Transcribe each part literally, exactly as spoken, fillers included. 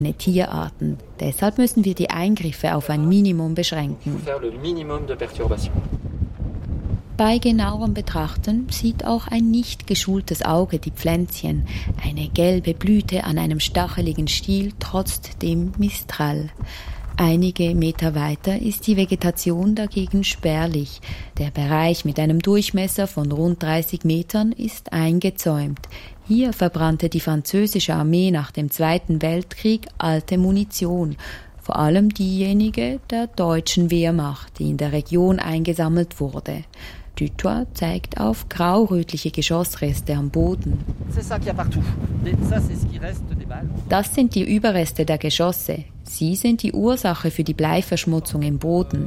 Tierarten. Deshalb müssen wir die Eingriffe auf ein Minimum beschränken. Bei genauerem Betrachten sieht auch ein nicht geschultes Auge die Pflänzchen, eine gelbe Blüte an einem stacheligen Stiel trotz dem Mistral. Einige Meter weiter ist die Vegetation dagegen spärlich. Der Bereich mit einem Durchmesser von rund dreißig Metern ist eingezäumt. Hier verbrannte die französische Armee nach dem Zweiten Weltkrieg alte Munition, vor allem diejenige der deutschen Wehrmacht, die in der Region eingesammelt wurde. Dutoit zeigt auf grau-rötliche Geschossreste am Boden. Das sind die Überreste der Geschosse. Sie sind die Ursache für die Bleiverschmutzung im Boden.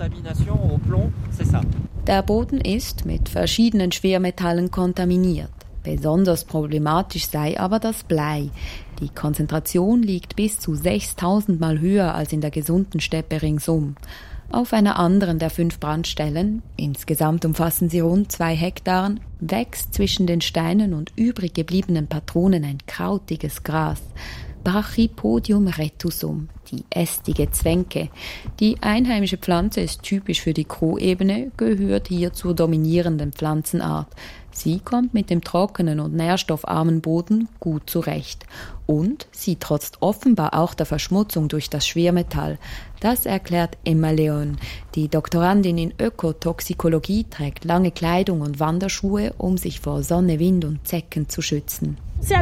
Der Boden ist mit verschiedenen Schwermetallen kontaminiert. Besonders problematisch sei aber das Blei. Die Konzentration liegt bis zu sechstausend Mal höher als in der gesunden Steppe ringsum. Auf einer anderen der fünf Brandstellen, insgesamt umfassen sie rund zwei Hektaren, wächst zwischen den Steinen und übrig gebliebenen Patronen ein krautiges Gras. Brachypodium retusum, die ästige Zwenke. Die einheimische Pflanze ist typisch für die Kroebene, gehört hier zur dominierenden Pflanzenart. Sie kommt mit dem trockenen und nährstoffarmen Boden gut zurecht. Und sie trotzt offenbar auch der Verschmutzung durch das Schwermetall. Das erklärt Emma Leon. Die Doktorandin in Ökotoxikologie trägt lange Kleidung und Wanderschuhe, um sich vor Sonne, Wind und Zecken zu schützen.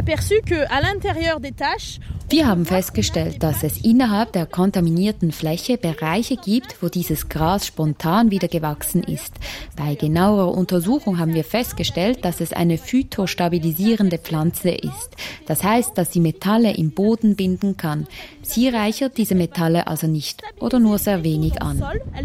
Wir haben festgestellt, dass es innerhalb der kontaminierten Fläche Bereiche gibt, wo dieses Gras spontan wieder gewachsen ist. Bei genauerer Untersuchung haben wir festgestellt, dass es eine phytostabilisierende Pflanze ist. Das heißt, dass sie Metalle im Boden binden kann. Sie reichert diese Metalle also nicht oder nur sehr wenig an.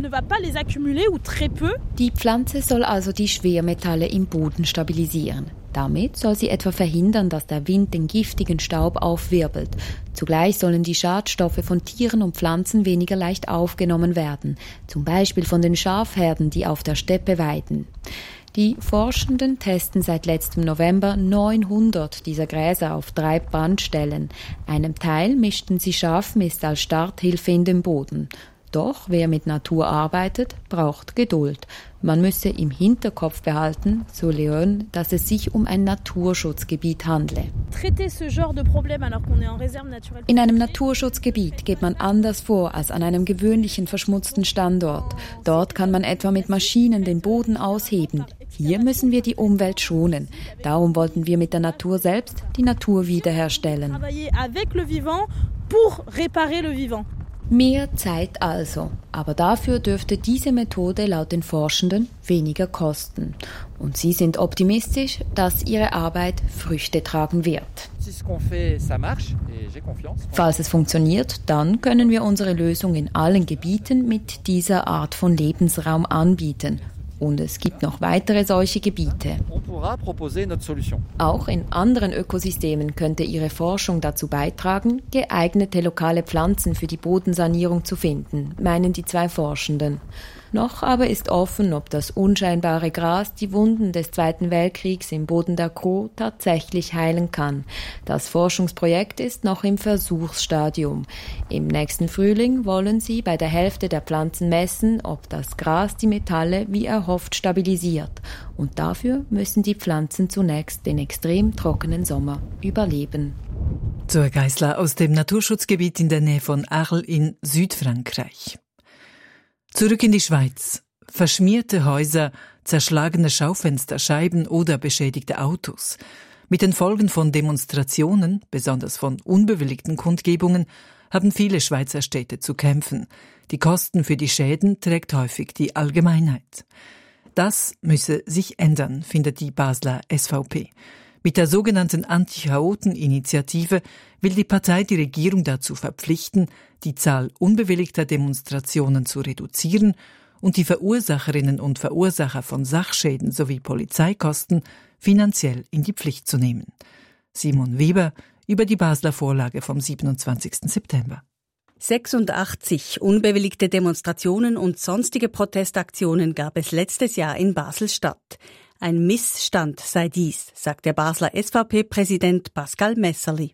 Die Pflanze soll also die Schwermetalle im Boden stabilisieren. Damit soll sie etwa verhindern, dass der Wind den giftigen Staub aufwirbelt. Zugleich sollen die Schadstoffe von Tieren und Pflanzen weniger leicht aufgenommen werden, zum Beispiel von den Schafherden, die auf der Steppe weiden. Die Forschenden testen seit letztem November neunhundert dieser Gräser auf drei Brandstellen. Einem Teil mischten sie Schafmist als Starthilfe in den Boden. Doch wer mit Natur arbeitet, braucht Geduld. Man müsse im Hinterkopf behalten, so Leon, dass es sich um ein Naturschutzgebiet handle. In einem Naturschutzgebiet geht man anders vor als an einem gewöhnlichen verschmutzten Standort. Dort kann man etwa mit Maschinen den Boden ausheben. Hier müssen wir die Umwelt schonen. Darum wollten wir mit der Natur selbst die Natur wiederherstellen. Mehr Zeit also, aber dafür dürfte diese Methode laut den Forschenden weniger kosten. Und sie sind optimistisch, dass ihre Arbeit Früchte tragen wird. Falls es funktioniert, dann können wir unsere Lösung in allen Gebieten mit dieser Art von Lebensraum anbieten. Und es gibt noch weitere solche Gebiete. Auch in anderen Ökosystemen könnte ihre Forschung dazu beitragen, geeignete lokale Pflanzen für die Bodensanierung zu finden, meinen die zwei Forschenden. Noch aber ist offen, ob das unscheinbare Gras die Wunden des Zweiten Weltkriegs im Boden der Kro tatsächlich heilen kann. Das Forschungsprojekt ist noch im Versuchsstadium. Im nächsten Frühling wollen sie bei der Hälfte der Pflanzen messen, ob das Gras die Metalle wie erhofft stabilisiert. Und dafür müssen die Pflanzen zunächst den extrem trockenen Sommer überleben. Zoe Geisler aus dem Naturschutzgebiet in der Nähe von Arles in Südfrankreich. Zurück in die Schweiz. Verschmierte Häuser, zerschlagene Schaufensterscheiben oder beschädigte Autos. Mit den Folgen von Demonstrationen, besonders von unbewilligten Kundgebungen, haben viele Schweizer Städte zu kämpfen. Die Kosten für die Schäden trägt häufig die Allgemeinheit. Das müsse sich ändern, findet die Basler S V P. Mit der sogenannten Anti-Chaoten-Initiative will die Partei die Regierung dazu verpflichten, die Zahl unbewilligter Demonstrationen zu reduzieren und die Verursacherinnen und Verursacher von Sachschäden sowie Polizeikosten finanziell in die Pflicht zu nehmen. Simon Weber über die Basler Vorlage vom siebenundzwanzigsten September. sechsundachtzig unbewilligte Demonstrationen und sonstige Protestaktionen gab es letztes Jahr in Basel-Stadt. Ein Missstand sei dies, sagt der Basler S V P-Präsident Pascal Messerli.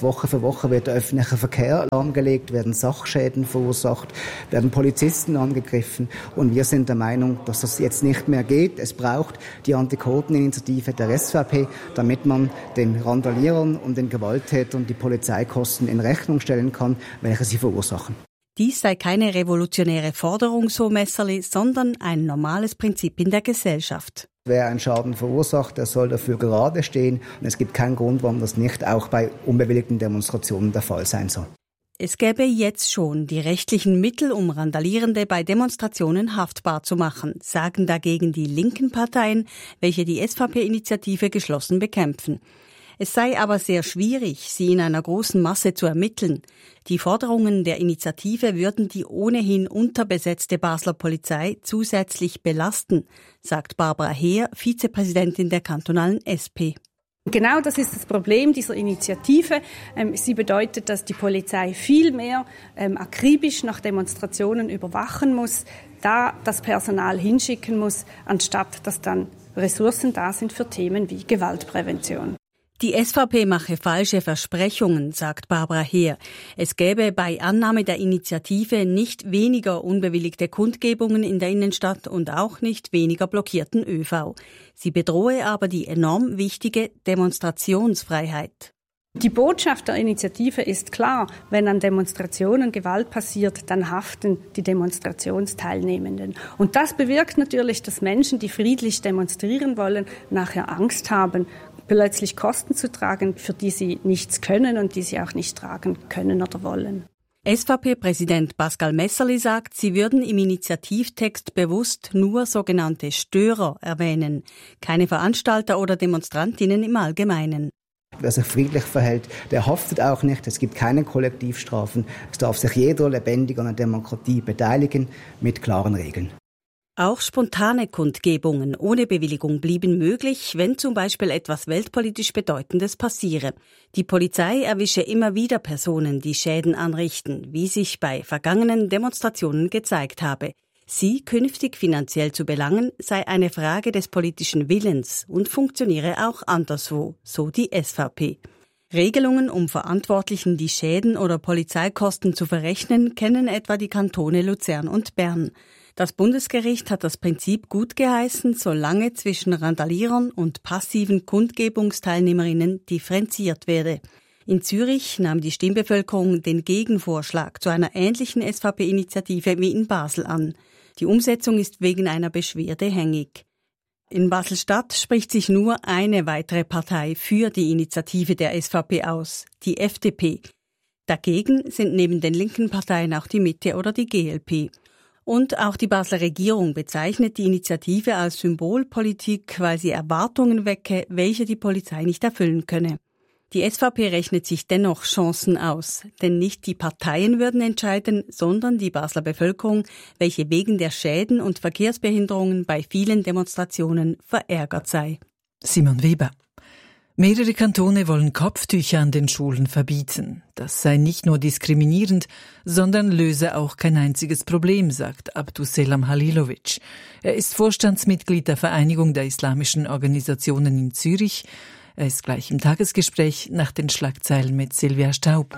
Woche für Woche wird der öffentliche Verkehr lahmgelegt, werden Sachschäden verursacht, werden Polizisten angegriffen. Und wir sind der Meinung, dass das jetzt nicht mehr geht. Es braucht die Anti-Quoten-Initiative der S V P, damit man den Randalierern und den Gewalttätern die Polizeikosten in Rechnung stellen kann, welche sie verursachen. Dies sei keine revolutionäre Forderung, so Messerli, sondern ein normales Prinzip in der Gesellschaft. Wer einen Schaden verursacht, der soll dafür gerade stehen. Und es gibt keinen Grund, warum das nicht auch bei unbewilligten Demonstrationen der Fall sein soll. Es gäbe jetzt schon die rechtlichen Mittel, um Randalierende bei Demonstrationen haftbar zu machen, sagen dagegen die linken Parteien, welche die S V P-Initiative geschlossen bekämpfen. Es sei aber sehr schwierig, sie in einer großen Masse zu ermitteln. Die Forderungen der Initiative würden die ohnehin unterbesetzte Basler Polizei zusätzlich belasten, sagt Barbara Heer, Vizepräsidentin der kantonalen S P. Genau das ist das Problem dieser Initiative. Ähm, sie bedeutet, dass die Polizei viel mehr ähm, akribisch nach Demonstrationen überwachen muss, da das Personal hinschicken muss, anstatt dass dann Ressourcen da sind für Themen wie Gewaltprävention. Die S V P mache falsche Versprechungen, sagt Barbara Heer. Es gäbe bei Annahme der Initiative nicht weniger unbewilligte Kundgebungen in der Innenstadt und auch nicht weniger blockierten ÖV. Sie bedrohe aber die enorm wichtige Demonstrationsfreiheit. Die Botschaft der Initiative ist klar, wenn an Demonstrationen Gewalt passiert, dann haften die Demonstrationsteilnehmenden. Und das bewirkt natürlich, dass Menschen, die friedlich demonstrieren wollen, nachher Angst haben, plötzlich Kosten zu tragen, für die sie nichts können und die sie auch nicht tragen können oder wollen. S V P-Präsident Pascal Messerli sagt, sie würden im Initiativtext bewusst nur sogenannte Störer erwähnen, keine Veranstalter oder Demonstrantinnen im Allgemeinen. Wer sich friedlich verhält, der haftet auch nicht. Es gibt keine Kollektivstrafen. Es darf sich jeder lebendig an der Demokratie beteiligen, mit klaren Regeln. Auch spontane Kundgebungen ohne Bewilligung blieben möglich, wenn zum Beispiel etwas weltpolitisch Bedeutendes passiere. Die Polizei erwische immer wieder Personen, die Schäden anrichten, wie sich bei vergangenen Demonstrationen gezeigt habe. Sie künftig finanziell zu belangen, sei eine Frage des politischen Willens und funktioniere auch anderswo, so die S V P. Regelungen, um Verantwortlichen die Schäden oder Polizeikosten zu verrechnen, kennen etwa die Kantone Luzern und Bern. Das Bundesgericht hat das Prinzip gut geheißen, solange zwischen Randalierern und passiven Kundgebungsteilnehmerinnen differenziert werde. In Zürich nahm die Stimmbevölkerung den Gegenvorschlag zu einer ähnlichen S V P-Initiative wie in Basel an. Die Umsetzung ist wegen einer Beschwerde hängig. In Basel-Stadt spricht sich nur eine weitere Partei für die Initiative der S V P aus, die F D P. Dagegen sind neben den linken Parteien auch die Mitte oder die G L P. Und auch die Basler Regierung bezeichnet die Initiative als Symbolpolitik, weil sie Erwartungen wecke, welche die Polizei nicht erfüllen könne. Die S V P rechnet sich dennoch Chancen aus, denn nicht die Parteien würden entscheiden, sondern die Basler Bevölkerung, welche wegen der Schäden und Verkehrsbehinderungen bei vielen Demonstrationen verärgert sei. Simon Weber. Mehrere Kantone wollen Kopftücher an den Schulen verbieten. Das sei nicht nur diskriminierend, sondern löse auch kein einziges Problem, sagt Abdusselam Halilovic. Er ist Vorstandsmitglied der Vereinigung der islamischen Organisationen in Zürich. Er ist gleich im Tagesgespräch nach den Schlagzeilen mit Silvia Staub.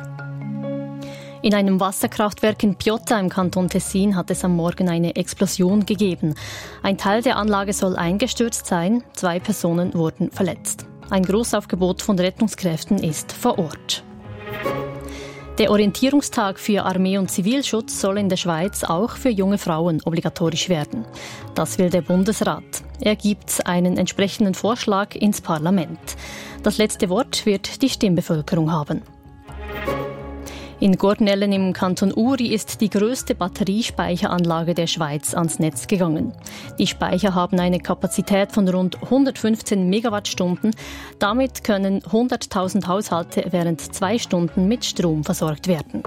In einem Wasserkraftwerk in Piotta im Kanton Tessin hat es am Morgen eine Explosion gegeben. Ein Teil der Anlage soll eingestürzt sein, zwei Personen wurden verletzt. Ein Großaufgebot von Rettungskräften ist vor Ort. Der Orientierungstag für Armee- und Zivilschutz soll in der Schweiz auch für junge Frauen obligatorisch werden. Das will der Bundesrat. Er gibt einen entsprechenden Vorschlag ins Parlament. Das letzte Wort wird die Stimmbevölkerung haben. In Gornellen im Kanton Uri ist die grösste Batteriespeicheranlage der Schweiz ans Netz gegangen. Die Speicher haben eine Kapazität von rund hundertfünfzehn Megawattstunden. Damit können hunderttausend Haushalte während zwei Stunden mit Strom versorgt werden.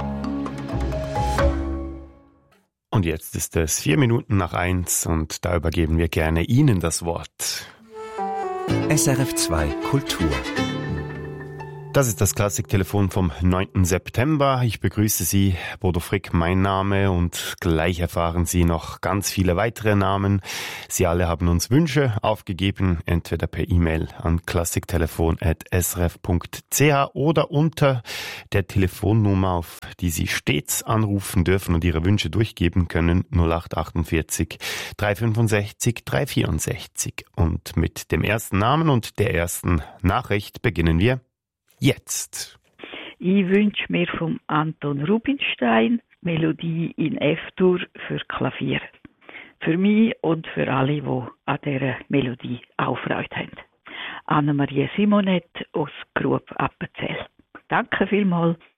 Und jetzt ist es vier Minuten nach eins und da übergeben wir gerne Ihnen das Wort. S R F zwei Kultur. Das ist das Klassiktelefon vom neunten September. Ich begrüße Sie, Bodo Frick, mein Name, und gleich erfahren Sie noch ganz viele weitere Namen. Sie alle haben uns Wünsche aufgegeben, entweder per E-Mail an klassiktelefon at s r f punkt c h oder unter der Telefonnummer, auf die Sie stets anrufen dürfen und Ihre Wünsche durchgeben können, null acht achtundvierzig dreihundertfünfundsechzig dreihundertvierundsechzig. Und mit dem ersten Namen und der ersten Nachricht beginnen wir jetzt. Ich wünsche mir vom Anton Rubinstein Melodie in F-Dur für Klavier. Für mich und für alle, die an dieser Melodie auch Freude haben. Anna-Maria Simonet aus Grub Appenzell. Danke vielmals.